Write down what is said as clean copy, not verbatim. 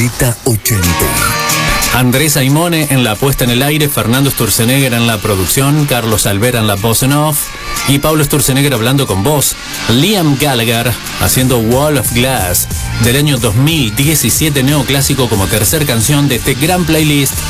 Planeta 80. Andrés Aimone en la puesta en el aire, Fernando Sturzenegger en la producción, Carlos Alvera en la voz en off y Pablo Sturzenegger hablando con voz. Liam Gallagher haciendo Wall of Glass del año 2017, neoclásico como tercer canción de este gran playlist